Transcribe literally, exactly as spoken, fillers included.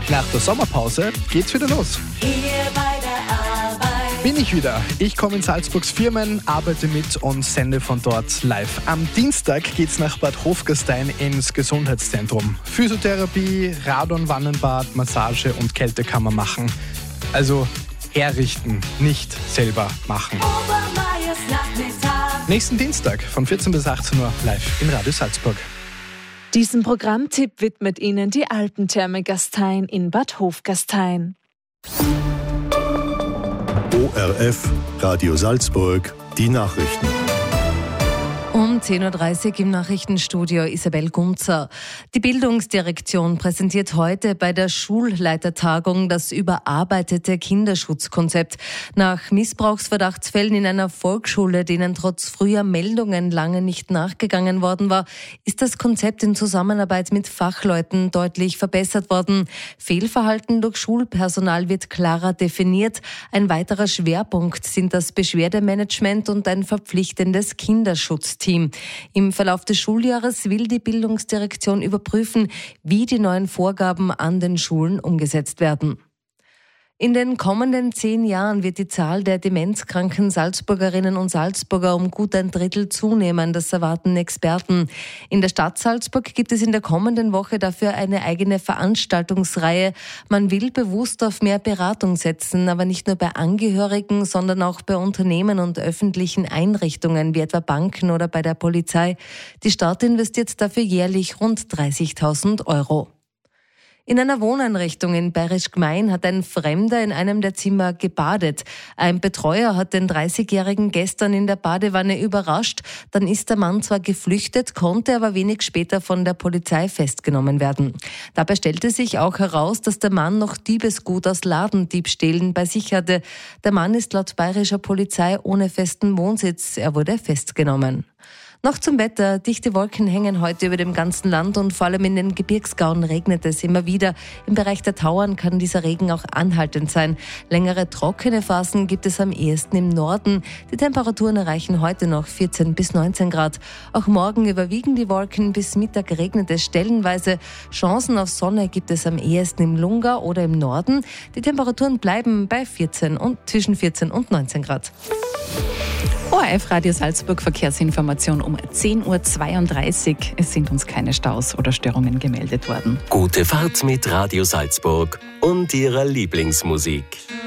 Nach der Sommerpause geht's wieder los. Hier bei der Arbeit Bin ich wieder. Ich komme in Salzburgs Firmen, arbeite mit und sende von dort live. Am Dienstag geht's nach Bad Hofgastein ins Gesundheitszentrum. Physiotherapie, Radon, Wannenbad, Massage und Kältekammer machen. Also herrichten, nicht selber machen. Obermeiers Nachmittag. Nächsten Dienstag von vierzehn bis achtzehn Uhr live in Radio Salzburg. Diesen Programmtipp widmet Ihnen die Alpentherme Gastein in Bad Hofgastein. O R F, Radio Salzburg, die Nachrichten. Um zehn Uhr dreißig im Nachrichtenstudio Isabel Gunzer. Die Bildungsdirektion präsentiert heute bei der Schulleitertagung das überarbeitete Kinderschutzkonzept. Nach Missbrauchsverdachtsfällen in einer Volksschule, denen trotz früher Meldungen lange nicht nachgegangen worden war, ist das Konzept in Zusammenarbeit mit Fachleuten deutlich verbessert worden. Fehlverhalten durch Schulpersonal wird klarer definiert. Ein weiterer Schwerpunkt sind das Beschwerdemanagement und ein verpflichtendes Kinderschutzteam. Im Verlauf des Schuljahres will die Bildungsdirektion überprüfen, wie die neuen Vorgaben an den Schulen umgesetzt werden. In den kommenden zehn Jahren wird die Zahl der demenzkranken Salzburgerinnen und Salzburger um gut ein Drittel zunehmen, das erwarten Experten. In der Stadt Salzburg gibt es in der kommenden Woche dafür eine eigene Veranstaltungsreihe. Man will bewusst auf mehr Beratung setzen, aber nicht nur bei Angehörigen, sondern auch bei Unternehmen und öffentlichen Einrichtungen, wie etwa Banken oder bei der Polizei. Die Stadt investiert dafür jährlich rund dreißigtausend Euro. In einer Wohneinrichtung in Bayerisch Gmein hat ein Fremder in einem der Zimmer gebadet. Ein Betreuer hat den dreißigjährigen gestern in der Badewanne überrascht. Dann ist der Mann zwar geflüchtet, konnte aber wenig später von der Polizei festgenommen werden. Dabei stellte sich auch heraus, dass der Mann noch Diebesgut aus Ladendiebstählen bei sich hatte. Der Mann ist laut bayerischer Polizei ohne festen Wohnsitz. Er wurde festgenommen. Noch zum Wetter. Dichte Wolken hängen heute über dem ganzen Land und vor allem in den Gebirgsgauen regnet es immer wieder. Im Bereich der Tauern kann dieser Regen auch anhaltend sein. Längere trockene Phasen gibt es am ehesten im Norden. Die Temperaturen erreichen heute noch vierzehn bis neunzehn Grad. Auch morgen überwiegen die Wolken. Bis Mittag regnet es stellenweise. Chancen auf Sonne gibt es am ehesten im Lungau oder im Norden. Die Temperaturen bleiben bei vierzehn und zwischen vierzehn und neunzehn Grad. O R F Radio Salzburg Verkehrsinformation um zehn Uhr zweiunddreißig. Es sind uns keine Staus oder Störungen gemeldet worden. Gute Fahrt mit Radio Salzburg und ihrer Lieblingsmusik.